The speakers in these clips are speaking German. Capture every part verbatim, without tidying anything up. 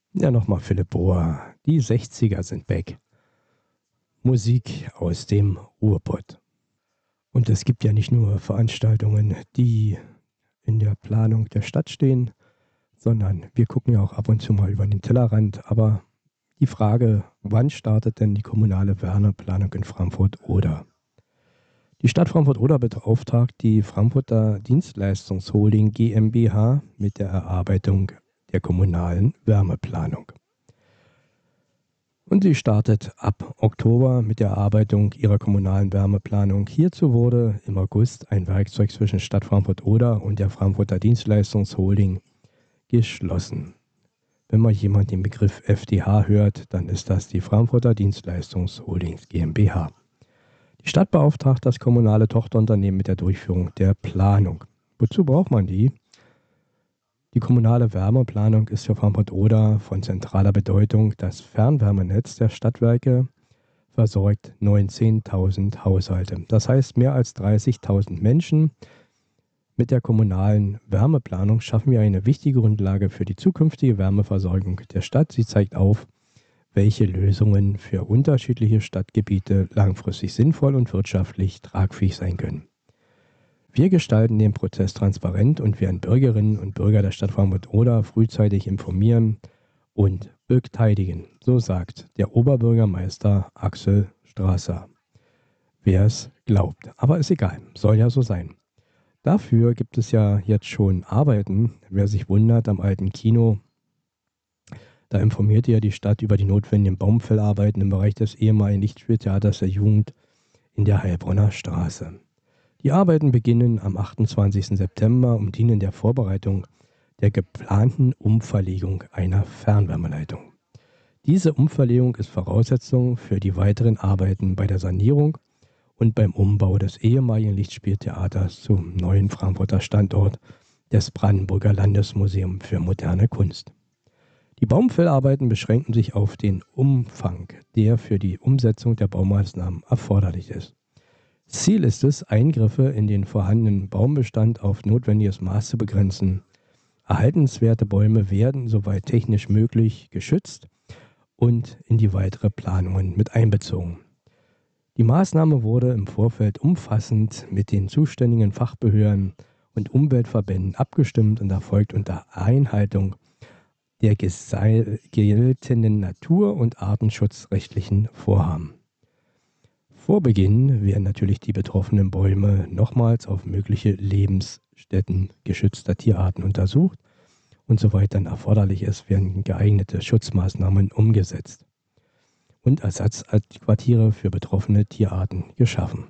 Ja, nochmal Philipp Bohr. Die sechziger sind back. Musik aus dem Ruhrpott. Und es gibt ja nicht nur Veranstaltungen, die in der Planung der Stadt stehen, sondern wir gucken ja auch ab und zu mal über den Tellerrand. Aber die Frage, wann startet denn die kommunale Wärmeplanung in Frankfurt-Oder? Die Stadt Frankfurt-Oder beauftragt die Frankfurter Dienstleistungsholding GmbH mit der Erarbeitung der kommunalen Wärmeplanung. Und sie startet ab Oktober mit der Erarbeitung ihrer kommunalen Wärmeplanung. Hierzu wurde im August ein Werkzeug zwischen Stadt Frankfurt-Oder und der Frankfurter Dienstleistungsholding geschlossen. Wenn mal jemand den Begriff F D H hört, dann ist das die Frankfurter Dienstleistungsholding GmbH. Die Stadt beauftragt das kommunale Tochterunternehmen mit der Durchführung der Planung. Wozu braucht man die? Die kommunale Wärmeplanung ist für Frankfurt-Oder von zentraler Bedeutung. Das Fernwärmenetz der Stadtwerke versorgt neunzehntausend Haushalte. Das heißt, mehr als dreißigtausend Menschen. Mit der kommunalen Wärmeplanung schaffen wir eine wichtige Grundlage für die zukünftige Wärmeversorgung der Stadt. Sie zeigt auf, welche Lösungen für unterschiedliche Stadtgebiete langfristig sinnvoll und wirtschaftlich tragfähig sein können. Wir gestalten den Prozess transparent und werden Bürgerinnen und Bürger der Stadt Frankfurt-Oder frühzeitig informieren und beteiligen, so sagt der Oberbürgermeister Axel Strasser. Wer es glaubt, aber ist egal, soll ja so sein. Dafür gibt es ja jetzt schon Arbeiten, wer sich wundert, am alten Kino. Da informierte ja die Stadt über die notwendigen Baumfellarbeiten im Bereich des ehemaligen Lichtspieltheaters der Jugend in der Heilbronner Straße. Die Arbeiten beginnen am achtundzwanzigsten September und dienen der Vorbereitung der geplanten Umverlegung einer Fernwärmeleitung. Diese Umverlegung ist Voraussetzung für die weiteren Arbeiten bei der Sanierung und beim Umbau des ehemaligen Lichtspieltheaters zum neuen Frankfurter Standort des Brandenburger Landesmuseums für moderne Kunst. Die Baumfellarbeiten beschränken sich auf den Umfang, der für die Umsetzung der Baumaßnahmen erforderlich ist. Ziel ist es, Eingriffe in den vorhandenen Baumbestand auf notwendiges Maß zu begrenzen. Erhaltenswerte Bäume werden, soweit technisch möglich, geschützt und in die weitere Planungen mit einbezogen. Die Maßnahme wurde im Vorfeld umfassend mit den zuständigen Fachbehörden und Umweltverbänden abgestimmt und erfolgt unter Einhaltung der geltenden Natur- und artenschutzrechtlichen Vorhaben. Vor Beginn werden natürlich die betroffenen Bäume nochmals auf mögliche Lebensstätten geschützter Tierarten untersucht und soweit dann erforderlich ist, werden geeignete Schutzmaßnahmen umgesetzt und Ersatzquartiere für betroffene Tierarten geschaffen.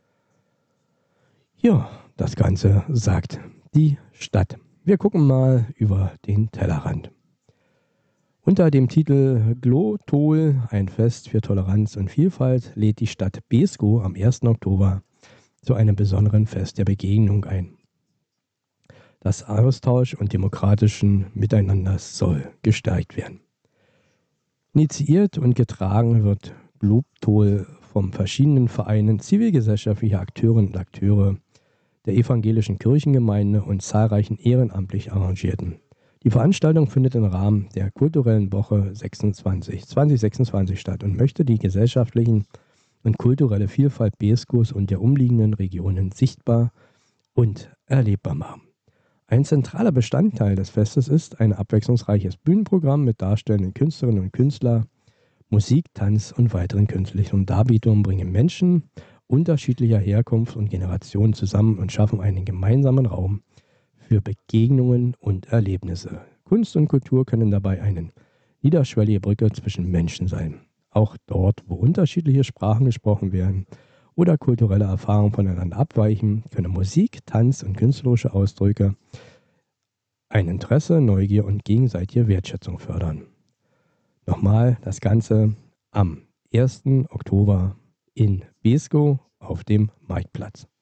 Ja, das Ganze sagt die Stadt. Wir gucken mal über den Tellerrand. Unter dem Titel Glotol, ein Fest für Toleranz und Vielfalt, lädt die Stadt Beeskow am ersten Oktober zu einem besonderen Fest der Begegnung ein. Das Austausch und demokratischen Miteinanders soll gestärkt werden. Initiiert und getragen wird Glotol von verschiedenen Vereinen, zivilgesellschaftliche Akteurinnen und Akteure der evangelischen Kirchengemeinde und zahlreichen ehrenamtlich Engagierten. Die Veranstaltung findet im Rahmen der kulturellen Woche sechsundzwanzig, zwanzig sechsundzwanzig statt und möchte die gesellschaftlichen und kulturelle Vielfalt Beeskows und der umliegenden Regionen sichtbar und erlebbar machen. Ein zentraler Bestandteil des Festes ist ein abwechslungsreiches Bühnenprogramm mit darstellenden Künstlerinnen und Künstlern. Musik, Tanz und weiteren künstlichen Darbietungen bringen Menschen unterschiedlicher Herkunft und Generationen zusammen und schaffen einen gemeinsamen Raum für Begegnungen und Erlebnisse. Kunst und Kultur können dabei eine niederschwellige Brücke zwischen Menschen sein. Auch dort, wo unterschiedliche Sprachen gesprochen werden oder kulturelle Erfahrungen voneinander abweichen, können Musik, Tanz und künstlerische Ausdrücke ein Interesse, Neugier und gegenseitige Wertschätzung fördern. Nochmal das Ganze am ersten Oktober in Beeskow auf dem Marktplatz.